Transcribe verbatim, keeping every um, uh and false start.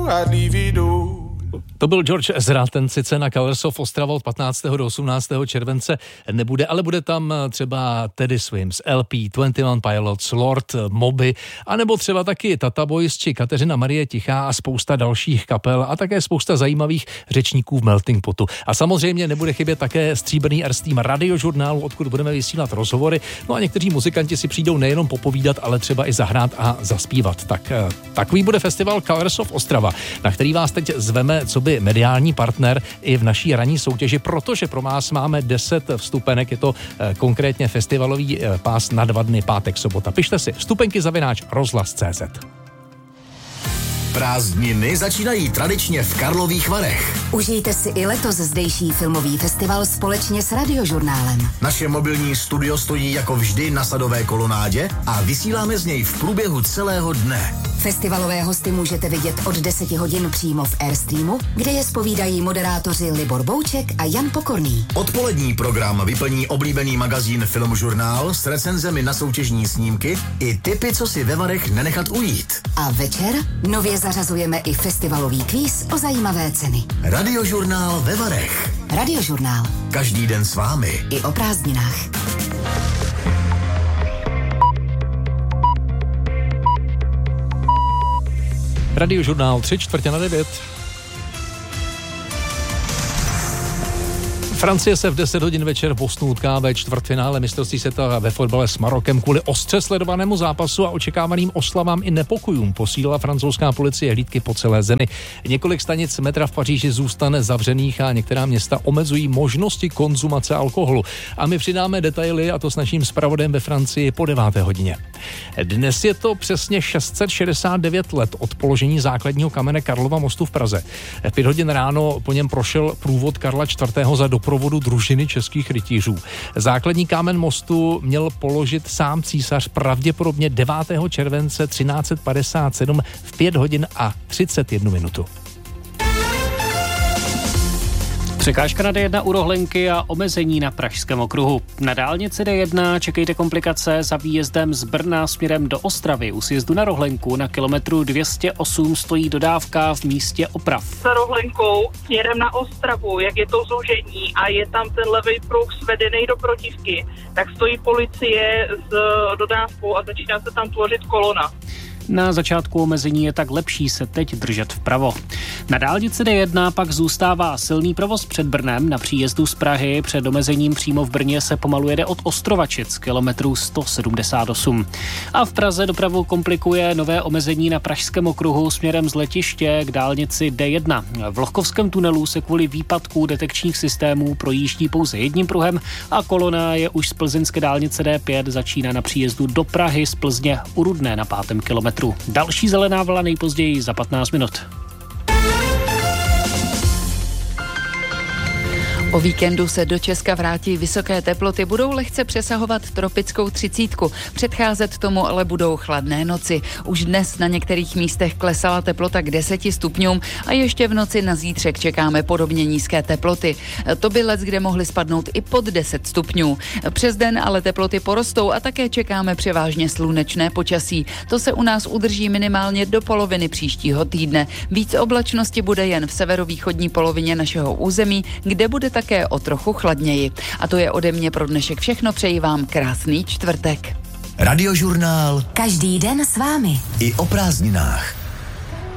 I'd leave it all. To byl George Ezra, ten sice na Colors of Ostrava od patnáctého do osmnáctého července nebude, ale bude tam třeba Teddy Swims, L P, dvacet jedna Pilots, Lord, Moby, anebo třeba taky Tata Boys či Kateřina Marie Tichá a spousta dalších kapel a také spousta zajímavých řečníků v Melting Potu. A samozřejmě nebude chybět také stříbrný Air Steam radiožurnálu, odkud budeme vysílat rozhovory. No a někteří muzikanti si přijdou nejenom popovídat, ale třeba i zahrát a zaspívat. Tak takový bude festival Colors of Ostrava, na který vás teď zveme co by mediální partner i v naší ranní soutěži, protože pro vás máme deset vstupenek, je to konkrétně festivalový pás na dva dny, pátek, sobota. Pište si vstupenky zavináč rozhlas tečka cé zet. Prázdniny začínají tradičně v Karlových Varech. Užijte si i letos zdejší filmový festival společně s Radiožurnálem. Naše mobilní studio stojí jako vždy na Sadové kolonádě a vysíláme z něj v průběhu celého dne. Festivalové hosty můžete vidět od deseti hodin přímo v Airstreamu, kde je zpovídají moderátoři Libor Bouček a Jan Pokorný. Odpolední program vyplní oblíbený magazín Filmžurnál s recenzemi na soutěžní snímky i tipy, co si ve Varech nenechat ujít. A večer nově zařazujeme i festivalový kvíz o zajímavé ceny. Radiožurnál ve Varech. Radiožurnál. Každý den s vámi. I o prázdninách. Radiožurnál tři čtvrtě na devět. Francie se v deset hodin večer v Bostonu utká ve čtvrtfinále mistrovství světa ve fotbale s Marokem. Kvůli ostře sledovanému zápasu a očekávaným oslavám i nepokojům posílila francouzská policie hlídky po celé zemi. Několik stanic metra v Paříži zůstane zavřených a některá města omezují možnosti konzumace alkoholu. A my přidáme detaily, a to s naším zpravodajem ve Francii po deváté hodině. Dnes je to přesně šest set šedesát devět let od položení základního kamene Karlova mostu v Praze. V pět hodin ráno po něm prošel průvod Karla čtvrtého za doprovodu družiny českých rytířů. Základní kámen mostu měl položit sám císař pravděpodobně devátého července třináct set padesát sedm v pět hodin a třicet jedna minutu. Překážka na D jedna u Rohlenky a omezení na Pražském okruhu. Na dálnici D jedna čekejte komplikace za výjezdem z Brna směrem do Ostravy. U sjezdu na Rohlenku na kilometru dvě stě osm stojí dodávka v místě oprav. Za Rohlenkou směrem na Ostravu, jak je to zúžení a je tam ten levý pruh svedený do protivky, tak stojí policie s dodávkou a začíná se tam tvořit kolona. Na začátku omezení je tak lepší se teď držet vpravo. Na dálnici D jedna pak zůstává silný provoz před Brnem na příjezdu z Prahy. Před omezením přímo v Brně se pomalu jede od Ostrovačic, kilometru sto sedmdesát osm. A v Praze dopravu komplikuje nové omezení na Pražském okruhu směrem z letiště k dálnici D jedna. V Lohkovském tunelu se kvůli výpadku detekčních systémů projíždí pouze jedním pruhem a kolona je už z plzeňské dálnice D pět, začíná na příjezdu do Prahy z Plzně u Rudné na pátém kilometru. Další zelená vlna nejpozději za patnáct minut. O víkendu se do Česka vrátí vysoké teploty, budou lehce přesahovat tropickou třicítku. Předcházet tomu ale budou chladné noci. Už dnes na některých místech klesala teplota k deseti stupňům a ještě v noci na zítřek čekáme podobně nízké teploty. To by leckde mohly spadnout i pod deset stupňů. Přes den ale teploty porostou a také čekáme převážně slunečné počasí. To se u nás udrží minimálně do poloviny příštího týdne. Víc oblačnosti bude jen v severovýchodní polovině našeho území, kde bude také o trochu chladněji. A to je ode mě pro dnešek všechno. Přeji vám krásný čtvrtek. Radiožurnál. Každý den s vámi. I o prázdninách.